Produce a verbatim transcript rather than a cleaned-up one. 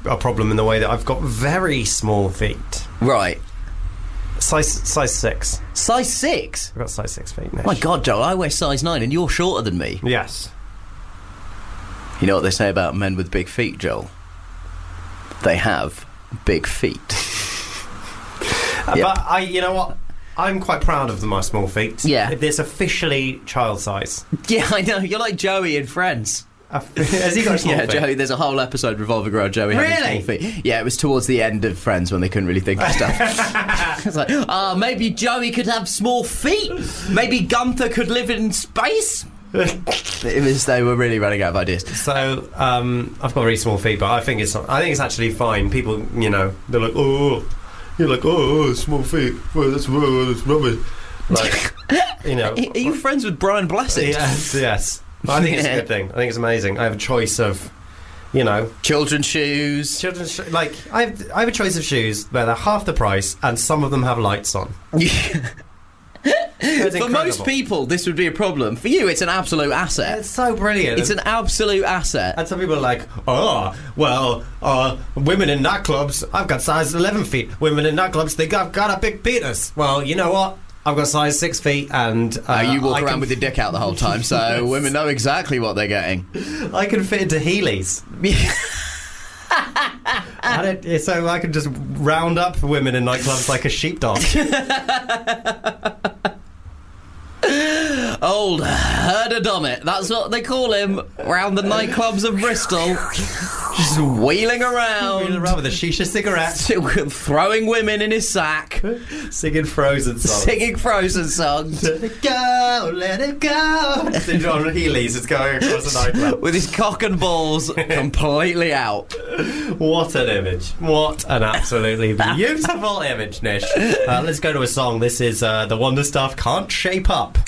a problem in the way that I've got very small feet. Right. Size size six. Size six? I've got size six feet. Nish. My God, Joel, I wear size nine and you're shorter than me. Yes. You know what they say about men with big feet, Joel? They have big feet. uh, Yep. But I, you know what? I'm quite proud of my small feet. Yeah. It's officially child size. Yeah, I know. You're like Joey in Friends. Has he got a small Yeah, feet? Joey. There's a whole episode revolving around Joey having Really? small feet. Yeah, it was towards the end of Friends when they couldn't really think of stuff. It's like, ah, oh, maybe Joey could have small feet. Maybe Gunther could live in space. It was. They were really running out of ideas. So um, I've got really small feet, but I think it's not, I think it's actually fine. People, you know, they're like, oh, you're like, oh, oh small feet. Well, that's, oh, that's rubbish. Like, you know. Are you friends with Brian Blessed? Yes, yes. I think it's a good thing. I think it's amazing. I have a choice of, you know, children's shoes. Children's sh- like I have, I have a choice of shoes where they're half the price and some of them have lights on. For most people, this would be a problem. For you, it's an absolute asset. It's so brilliant. It's an absolute asset. And some people are like, oh, well, uh, women in nightclubs, I've got size eleven feet. Women in nightclubs think I've got a big penis. Well, you know what? I've got size six feet and... Uh, uh, you walk I around can... with your dick out the whole time, so yes. Women know exactly what they're getting. I can fit into Heelys. I don't, so I can just round up women in nightclubs like a sheepdog. Old Herdadomit, that's what they call him, round the nightclubs of Bristol. Just wheeling around. Wheeling around with a shisha cigarette. Throwing women in his sack. Singing Frozen songs. Singing Frozen songs. Let it go, let it go. Sitting on Heelys, it's going across the nightclub. With his cock and balls completely out. What an image. What an absolutely beautiful image, Nish. Uh, let's go to a song. This is uh, The Wonder Stuff, Can't Shape Up.